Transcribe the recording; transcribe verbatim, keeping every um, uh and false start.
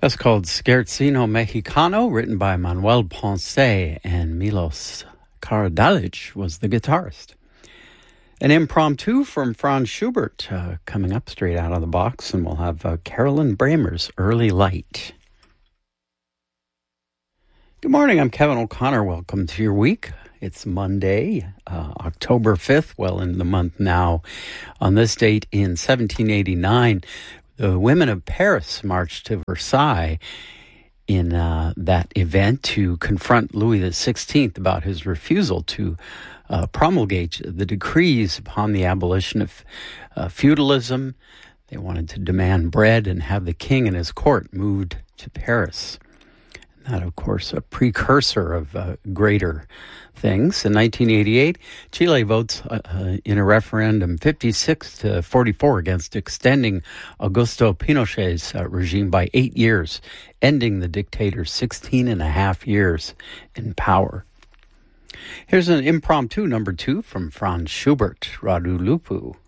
That's called Scherzino Mexicano, written by Manuel Ponce, and Milos Karadzic was the guitarist. An impromptu from Franz Schubert uh, coming up straight out of the box, and we'll have uh, Carolyn Bramer's Early Light. Good morning, I'm Kevin O'Connor. Welcome to your week. It's Monday, uh, October fifth, well in the month now. On this date in seventeen eighty-nine, the women of Paris marched to Versailles in uh, that event to confront Louis the sixteenth about his refusal to uh, promulgate the decrees upon the abolition of uh, feudalism. They wanted to demand bread and have the king and his court moved to Paris. And that, of course, a precursor of uh, greater things. In nineteen eighty-eight, Chile votes uh, uh, in a referendum fifty-six to forty-four against extending Augusto Pinochet's uh, regime by eight years, ending the dictator's sixteen and a half years in power. Here's an impromptu number two from Franz Schubert, Radu Lupu.